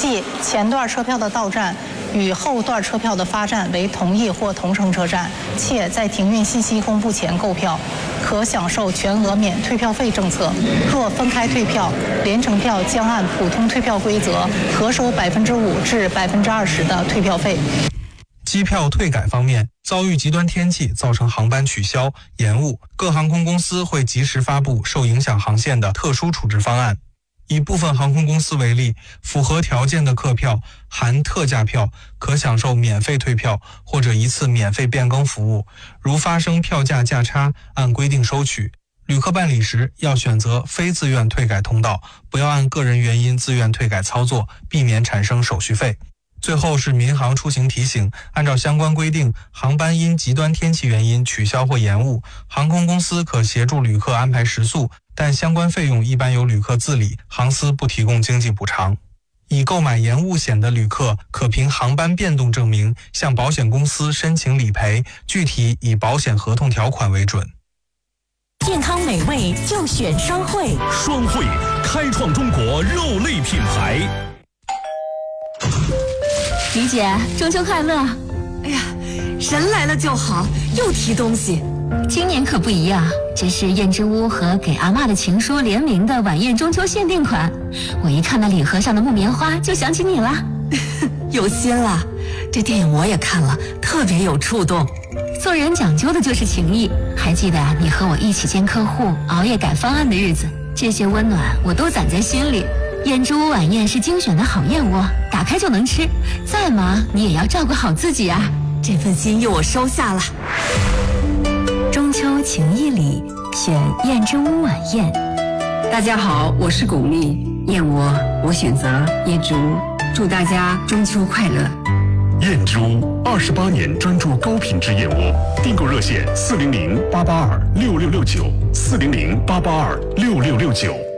计前段车票的到站与后段车票的发站为同一或同城车站，且在停运信息公布前购票，可享受全额免退票费政策。若分开退票，联程票将按普通退票规则核收5%至20%的退票费。 机票退改方面，遭遇极端天气造成航班取消、延误，各航空公司会及时发布受影响航线的特殊处置方案。以部分航空公司为例，符合条件的客票含特价票可享受免费退票或者一次免费变更服务，如发生票价价差，按规定收取。旅客办理时要选择非自愿退改通道，不要按个人原因自愿退改操作，避免产生手续费。最后是民航出行提醒，按照相关规定，航班因极端天气原因取消或延误，航空公司可协助旅客安排食宿，但相关费用一般由旅客自理，航司不提供经济补偿。已购买延误险的旅客可凭航班变动证明向保险公司申请理赔，具体以保险合同条款为准。 健康美味就选双汇， 双汇开创中国肉类品牌。 李姐，中秋快乐！ 哎呀，人来了就好，又提东西。 今年可不一样，这是燕之屋和给阿嬷的情书联名的晚宴中秋限定款。我一看那礼盒上的木棉花，就想起你了。 有心了，这电影我也看了，特别有触动。 做人讲究的就是情谊。还记得你和我一起见客户、熬夜改方案的日子，这些温暖我都攒在心里。燕之屋晚宴是精选的好燕窝，打开就能吃，再忙你也要照顾好自己啊。 这份心意我收下了。 中秋情谊里，选燕之屋晚宴。 大家好，我是巩俐，燕窝我选择燕之屋，祝大家中秋快乐。 燕之屋28年专注高品质燕窝，订购热线400-882-6669，400-882-6669。